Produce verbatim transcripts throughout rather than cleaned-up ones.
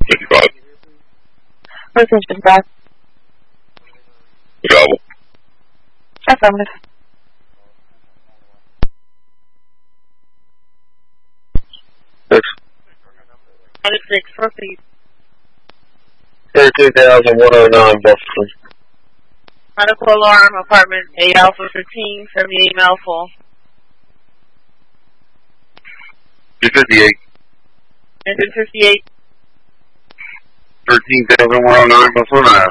fifty-five. Where's engine five? Available. Affirmative. Six. ninety-six, proceed. thirty-two thousand one oh nine, Boston. Medical alarm, apartment A Alpha fifteen, seventy-eight Malfoy. two fifty-eight. Engine fifty-eight. thirteen thousand one oh nine, Boston Ave.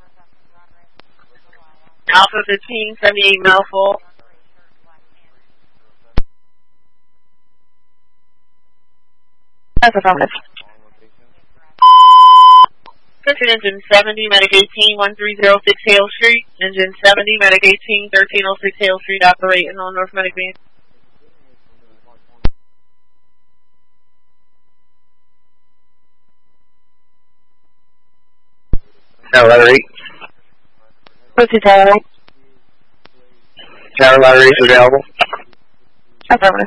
Alpha fifteen, seventy-eight Malfoy. That's affirmative. Attention engine seventy, Medic eighteen, one three zero six Hale Street. Engine seventy, Medic eighteen, thirteen oh six Hale Street, operating on North Medic Van. Tower ladder eight. Proceed, Tower eight. Tower ladder eight is available. Affirmative.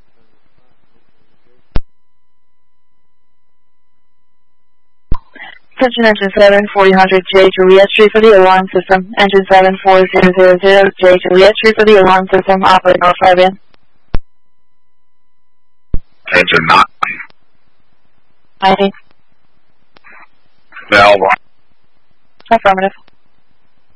Attention engine seven, forty hundred J Juliet Street for the alarm system. Engine seven, four zero zero zero J Juliet Street for the alarm system, operating North Five Van. Engine not. ninety. Available. Affirmative.